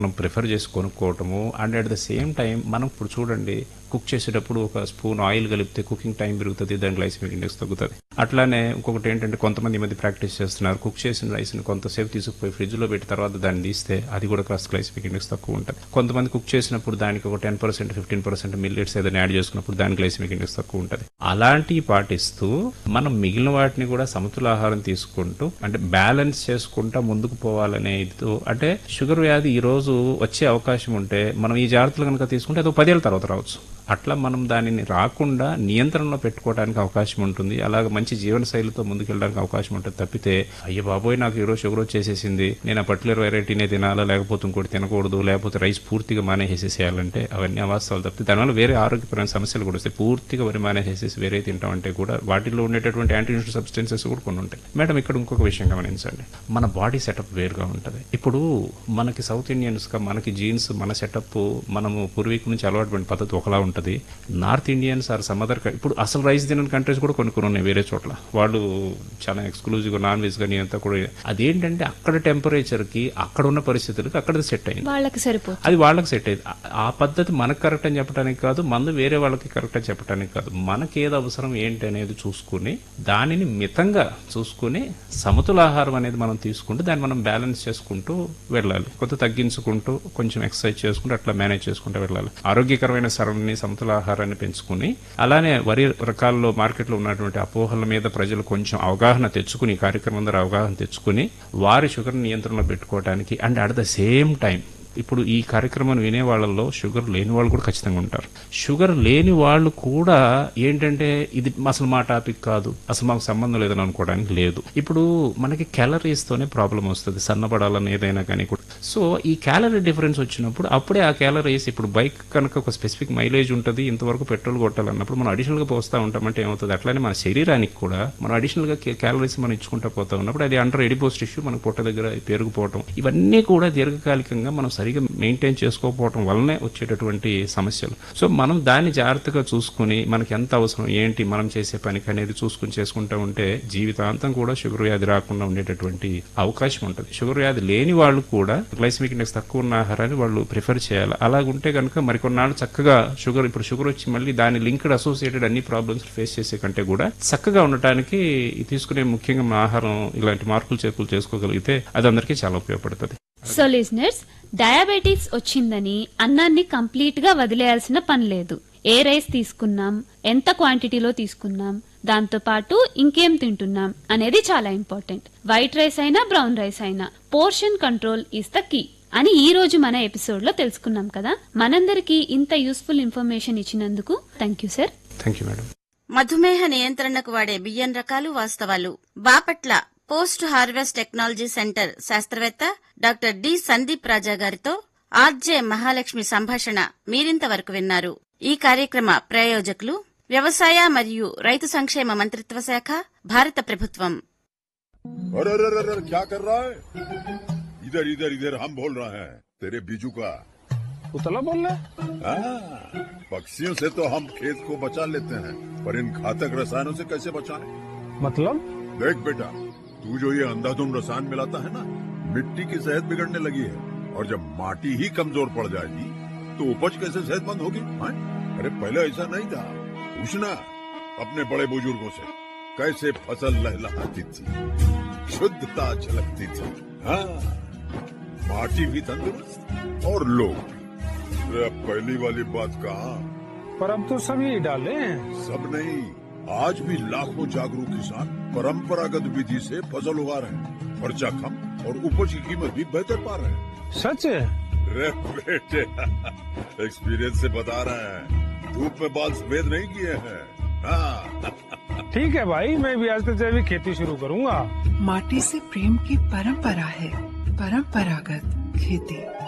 మనం ప్రిఫర్ చేసి కొనుక్కోవటము. And at the same time మనం ఇప్పుడు చూడండి, కుక్ చేసేటప్పుడు ఒక స్పూన్ ఆయిల్ కలిపితే కుకింగ్ టైం పెరుగుతుంది, దాని గ్లైసెమిక్ ఇండెక్స్ తగ్గుతుంది. అట్లానే ఇంకొకటి ఏంటంటే, కొంతమంది ఈ మధ్య ప్రాక్టీస్ చేస్తున్నారు, కుక్ చేసిన రైస్ ని కొంతసేపు తీసుకుపోయి ఫ్రిడ్జ్ లో పెట్టి తర్వాత దాన్ని తీస్తే అది కూడా కాస్త గ్లైసెమిక్ ఇండెక్స్ తక్కువ ఉంటుంది. కొంతమంది కుక్ చేసినప్పుడు దానికి ఒక 10% 15% మిల్లెట్స్ ఏదైనా యాడ్ చేసుకున్నప్పుడు దాని గ్లైసెమిక్ ఇండెక్స్ తక్కువ ఉంటుంది. అలాంటివి పాటిస్తూ మనం మిగిలిన వాటిని కూడా సమతుల ఆహారం తీసుకుంటూ, అంటే బ్యాలెన్స్ చేసుకుంటా ముందుకు పోవాలనే ఇదితో, అంటే షుగర్ వ్యాధి ఈ రోజు వచ్చే అవకాశం ఉంటే మనం ఈ జాగ్రత్తలు కనుక తీసుకుంటే అది 10 ఏళ్ళ తర్వాత రావచ్చు. అట్లా మనం దానిని రాకుండా నియంత్రణలో పెట్టుకోవడానికి అవకాశం ఉంటుంది. అలాగే మంచి జీవన శైలితో ముందుకెళ్ళడానికి అవకాశం ఉంటుంది. తప్పితే అయ్యో బాబోయ్ నాకు ఈరోజు షుగర్ వచ్చేసేసింది, నేను ఆ పర్టికులర్ వెరైటీనే తినాలా, లేకపోతే ఇంకోటి తినకూడదు, లేకపోతే రైస్ పూర్తిగా మానేసేసేయాలంటే అవన్నీ అవాస్తవాలు. తప్పితే దానివల్ల వేరే ఆరోగ్యపరమైన సమస్యలు కూడా వస్తాయి. పూర్తిగా వరి మానేసేసి వేరే తింటామంటే కూడా వాటిలో ఉండేటటువంటి యాంటీ న్యూట్రిషన్ సబ్స్టెన్సెస్ కూడా కొన్ని ఉంటాయి. మేడం, ఇక్కడ ఇంకొక విషయం గమనించండి, మన బాడీ సెటప్ వేరుగా ఉంటుంది. ఇప్పుడు మనకి సౌత్ ఇండియన్స్ గా మనకి జీన్స్, మన సెటప్, మనము పూర్వీకుల నుంచి అలవాటు పడిన పద్ధతి ఒకలా ఉంటుంది. North Indians are some other, ఇప్పుడు అసలు రైస్ తినని కంట్రీస్ కూడా కొన్ని ఉన్నాయి వేరే చోట్ల. వాళ్ళు చాలా ఎక్స్క్లూజివ్ గా నాన్ వెజ్ కానీ అంతా కూడా. అదేంటంటే అక్కడ టెంపరేచర్ కి, అక్కడ ఉన్న పరిస్థితులకి అక్కడ సెట్ అయింది, వాళ్ళకి సరిపోతుంది, అది వాళ్ళకి సెట్ అయింది. ఆ పద్ధతి మనకు కరెక్ట్ అని చెప్పడానికి కాదు, మందు వేరే వాళ్ళకి కరెక్ట్ అని చెప్పడానికి కాదు. మనకి ఏది అవసరం ఏంటి అనేది చూసుకుని దానిని మితంగా చూసుకుని సమతుల ఆహారం అనేది మనం తీసుకుంటూ దాన్ని మనం బ్యాలెన్స్ చేసుకుంటూ వెళ్ళాలి. కొంత తగ్గించుకుంటూ కొంచెం ఎక్సర్సైజ్ చేసుకుంటూ అట్లా మేనేజ్ చేసుకుంటూ వెళ్ళాలి. ఆరోగ్యకరమైన సరళిని, సమతుల ఆహారాన్ని పెంచుకుని, అలానే వరి రకాల్లో మార్కెట్లో ఉన్నటువంటి అపోహల మీద ప్రజలు కొంచెం అవగాహన తెచ్చుకుని, కార్యక్రమం ద్వారా అవగాహన తెచ్చుకుని వారి షుగర్ నియంత్రణలో పెట్టుకోవడానికి. And at the same time ఇప్పుడు ఈ కార్యక్రమం వినే వాళ్ళలో షుగర్ లేని వాళ్ళు కూడా ఖచ్చితంగా ఉంటారు. షుగర్ లేని వాళ్ళు కూడా ఏంటంటే ఇది అసలు మా టాపిక్ కాదు, అసలు మాకు సంబంధం లేదని అనుకోవడానికి లేదు. ఇప్పుడు మనకి క్యాలరీస్ తోనే ప్రాబ్లం వస్తుంది, సన్నబడాలని ఏదైనా కానీ కూడా. సో ఈ క్యాలరీ డిఫరెన్స్ వచ్చినప్పుడు అప్పుడే ఆ క్యాలరీస్, ఇప్పుడు బైక్ కనుక ఒక స్పెసిఫిక్ మైలేజ్ ఉంటుంది, ఇంతవరకు పెట్రోల్ కొట్టాలన్నప్పుడు మనం అడిషనల్ గా పోస్తా ఉంటామంటే ఏమవుతుంది, అట్లానే మన శరీరానికి కూడా మనం అడిషనల్ గా క్యాలరీస్ మనం ఇచ్చుకుంటా పోతా ఉన్నప్పుడు అది అండర్ ఎడిపోస్ టిష్యూ మన పొట్ట దగ్గర పెరిగిపోవటం, ఇవన్నీ కూడా దీర్ఘకాలికంగా మనం సరిగా మెయింటైన్ చేసుకోకపోవడం వల్లనే వచ్చేటటువంటి సమస్యలు. సో మనం దాన్ని జాగ్రత్తగా చూసుకుని మనకి ఎంత అవసరం ఏంటి మనం చేసే పనికి అనేది చూసుకుని చేసుకుంటూ ఉంటే జీవితాంతం కూడా షుగర్ వ్యాధి రాకుండా ఉండేటటువంటి అవకాశం ఉంటుంది. షుగర్ వ్యాధి లేని వాళ్ళు కూడా గ్లైసెమిక్ ఇండెక్స్ తక్కువ ఉన్న ఆహారాన్ని వాళ్ళు ప్రిఫర్ చేయాలి. అలాగుంటే కనుక మరికొన్నాళ్ళు చక్కగా ఇప్పుడు షుగర్ వచ్చి మళ్ళీ దాని లింక్డ్ అసోసియేటెడ్ అన్ని ప్రాబ్లమ్స్ ఫేస్ చేసే కంటే కూడా చక్కగా ఉండటానికి తీసుకునే ముఖ్యంగా మన ఆహారం ఇలాంటి మార్పులు చేర్పులు చేసుకోగలిగితే అది అందరికీ చాలా ఉపయోగపడుతుంది. సో లిజనర్స్, డయాబెటిక్స్ వచ్చిందని అన్నాన్ని కంప్లీట్ గా వదిలేయాల్సిన పని లేదు. ఏ రైస్ తీసుకున్నాం, ఎంత క్వాంటిటీలో తీసుకున్నాం, దాంతో పాటు ఇంకేం తింటున్నాం అనేది చాలా ఇంపార్టెంట్. వైట్ రైస్ అయినా బ్రౌన్ రైస్ అయినా portion control is the key అని ఈ రోజు మన ఎపిసోడ్ లో తెలుసుకున్నాం కదా. మనందరికీ ఇంత యూస్ఫుల్ ఇన్ఫర్మేషన్ ఇచ్చినందుకు thank you sir. Thank you madam. మధుమేహ నియంత్రణకు వాడే బియ్యం రకాలు వాస్తవాలు, Bapatla post harvest technology centre శాస్త్రవేత్త డాక్టర్ డి సందీప్ రాజా గారితో ఆర్జే మహాలక్ష్మి సంభాషణ మీరింతవరకు విన్నారు. ఈ కార్యక్రమ ప్రాయోజకులు వ్యవసాయ మరియు రైతు సంక్షేమ మంత్రిత్వ శాఖ, భారత ప్రభుత్వం. इधर इधर इधर हम बोल रहे हैं तेरे बीजू का उतला बोल रहे? पक्षियों से तो हम खेत को बचा लेते हैं, पर इन घातक रसायनों से कैसे बचाएं? मतलब? देख बेटा, तू जो ये अंधाधुंध रसायन मिलाता है ना, मिट्टी की सेहत बिगड़ने लगी है। और जब माटी ही कमजोर पड़ जाएगी तो उपज कैसे सेहतमंद होगी? अरे पहले ऐसा नहीं था। पूछना अपने बड़े बुजुर्गों से, कैसे फसल लहलहाती थी, शुद्धता झलकती थी। हाँ, माटी भी तंदुरुस्त और लोग भी। अब पहली वाली बात कहाँ? पर अब तो सभी डाले हैं। सब नहीं, आज भी लाखों जागरूक किसान परंपरागत विधि से फसल उगा रहे हैं। खर्चा कम और उपज की कीमत भी बेहतर पा रहे हैं। सच है? रे बेटे, एक्सपीरियंस से बता रहे हैं, धूप में बाल सफेद नहीं किए हैं। हाँ। ठीक है भाई, मैं भी आज से जैविक खेती शुरू करूंगा। माटी से प्रेम की परंपरा है, परंपरागत खेती।